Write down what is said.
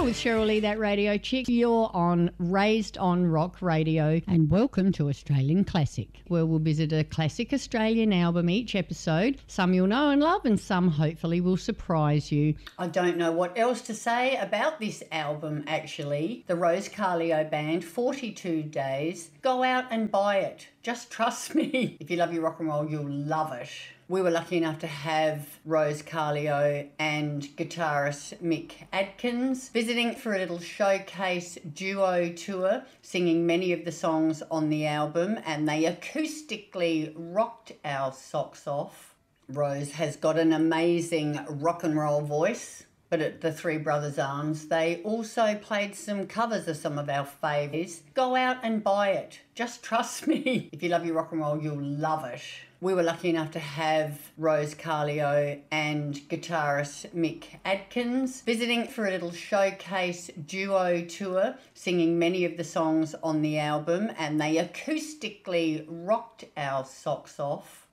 with Cheryl Lee, that radio chick. You're on Raised on Rock Radio, and welcome to Australian Classic, where we'll visit a classic Australian album each episode. Some you'll know and love, and some hopefully will surprise you. I don't know what else to say about this album, actually. The Rose Carleo Band, 42 Days. Go out and buy it. Just trust me. If you love your rock and roll, you'll love it. We were lucky enough to have Rose Carleo and guitarist Mick Adkins visiting for a little showcase duo tour, singing many of the songs on the album, and they acoustically rocked our socks off. Rose has got an amazing rock and roll voice, but at the Three Brothers Arms, they also played some covers of some of our favourites. Go out and buy it. Just trust me. If you love your rock and roll, you'll love it. We were lucky enough to have Rose Carleo and guitarist Mick Adkins visiting for a little showcase duo tour, singing many of the songs on the album, and they acoustically rocked our socks off.